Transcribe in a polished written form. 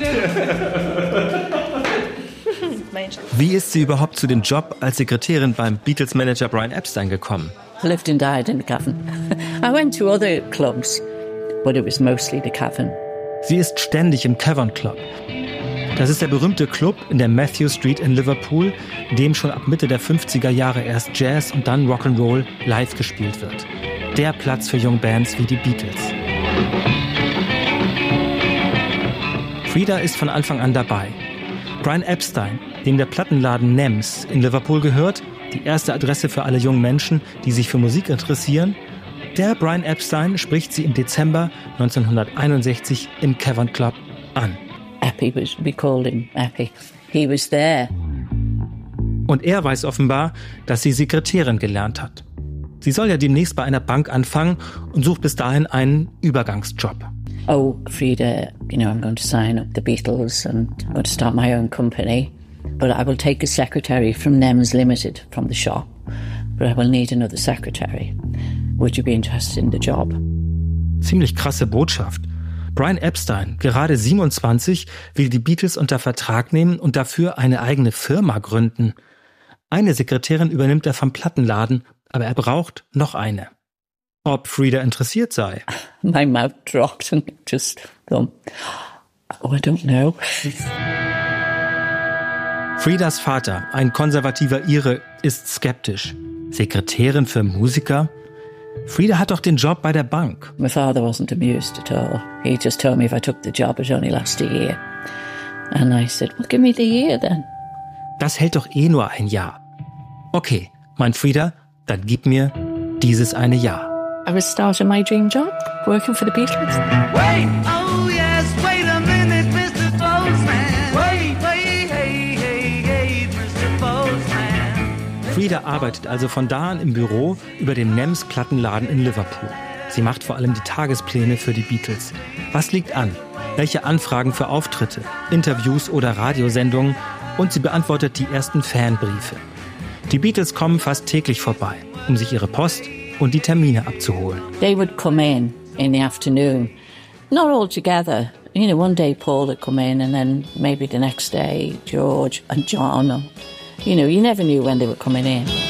Wie ist sie überhaupt zu dem Job als Sekretärin beim Beatles-Manager Brian Epstein gekommen? I lived and died in the Cavern. I went to other clubs, but it was mostly the Cavern. Sie ist ständig im Cavern Club. Das ist der berühmte Club in der Matthew Street in Liverpool, in dem schon ab Mitte der 50er Jahre erst Jazz und dann Rock'n'Roll live gespielt wird. Der Platz für junge Bands wie die Beatles. Frida ist von Anfang an dabei. Brian Epstein, dem der Plattenladen NEMS in Liverpool gehört, die erste Adresse für alle jungen Menschen, die sich für Musik interessieren, der Brian Epstein spricht sie im Dezember 1961 im Cavern Club an. We called him Eppie. He was there. Und er weiß offenbar, dass sie Sekretärin gelernt hat. Sie soll ja demnächst bei einer Bank anfangen und sucht bis dahin einen Übergangsjob. Oh, Frida, I'm going to sign up the Beatles and I'm going to start my own company. But I will take a secretary from NEMS Limited, from the shop. But I will need another secretary. Would you be interested in the job? Ziemlich krasse Botschaft. Brian Epstein, gerade 27, will die Beatles unter Vertrag nehmen und dafür eine eigene Firma gründen. Eine Sekretärin übernimmt er vom Plattenladen, aber er braucht noch eine. Ob Frida interessiert sei? My mouth dropped and just gone, I don't know. Fridas Vater, ein konservativer Ire, ist skeptisch. Sekretärin für Musiker? Frida hat doch den Job bei der Bank. My father wasn't amused at all. He just told me if I took the job, it only last a year. And I said, well, give me the year then. Das hält doch eh nur ein Jahr. Okay, meint Frida, dann gib mir dieses eine Jahr. I was starting my dream job, working for the Beatles. Wait, oh yes, wait a minute, Mr. Postman. Wait, hey, Mr. Postman. Frida arbeitet also von da an im Büro über dem NEMS Plattenladen in Liverpool. Sie macht vor allem die Tagespläne für die Beatles. Was liegt an? Welche Anfragen für Auftritte, Interviews oder Radiosendungen? Und sie beantwortet die ersten Fanbriefe. Die Beatles kommen fast täglich vorbei, um sich ihre Post und die Termine abzuholen. They would come in the afternoon, not all together. One day Paul would come in and then maybe the next day George and John. You never knew when they were coming in.